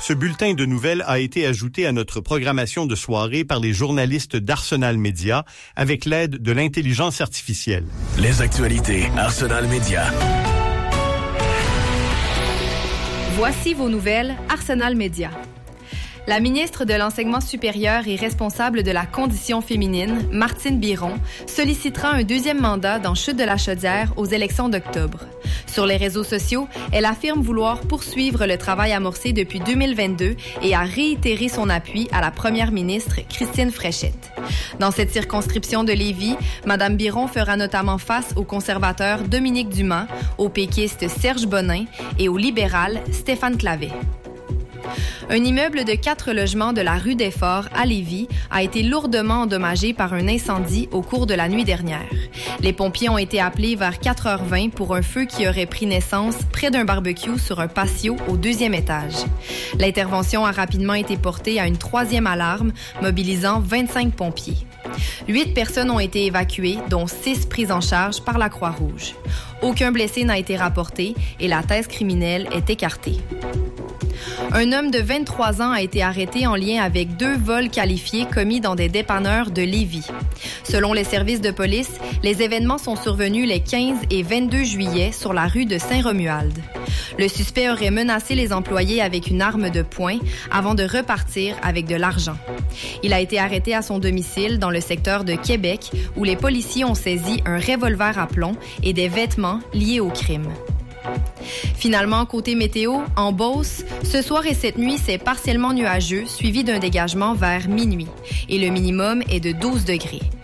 Ce bulletin de nouvelles a été ajouté à notre programmation de soirée par les journalistes d'Arsenal Média avec l'aide de l'intelligence artificielle. Les actualités Arsenal Média. Voici vos nouvelles Arsenal Média. La ministre de l'Enseignement supérieur et responsable de la condition féminine, Martine Biron, sollicitera un deuxième mandat dans Chute de la Chaudière aux élections d'octobre. Sur les réseaux sociaux, elle affirme vouloir poursuivre le travail amorcé depuis 2022 et a réitéré son appui à la première ministre Christine Fréchette. Dans cette circonscription de Lévis, Mme Biron fera notamment face au conservateur Dominique Dumas, au péquiste Serge Bonin et au libéral Stéphane Clavet. Un immeuble de 4 logements de la rue des Forts à Lévis a été lourdement endommagé par un incendie au cours de la nuit dernière. Les pompiers ont été appelés vers 4h20 pour un feu qui aurait pris naissance près d'un barbecue sur un patio au 2e étage. L'intervention a rapidement été portée à une 3e alarme, mobilisant 25 pompiers. 8 personnes ont été évacuées, dont 6 prises en charge par la Croix-Rouge. Aucun blessé n'a été rapporté et la thèse criminelle est écartée. Un homme de 23 ans a été arrêté en lien avec 2 vols qualifiés commis dans des dépanneurs de Lévis. Selon les services de police, les événements sont survenus les 15 et 22 juillet sur la rue de Saint-Romuald. Le suspect aurait menacé les employés avec une arme de poing avant de repartir avec de l'argent. Il a été arrêté à son domicile dans le secteur de Québec où les policiers ont saisi un revolver à plomb et des vêtements liés au crime. Finalement, côté météo, en Beauce, ce soir et cette nuit, c'est partiellement nuageux, suivi d'un dégagement vers minuit. Et le minimum est de 12 degrés.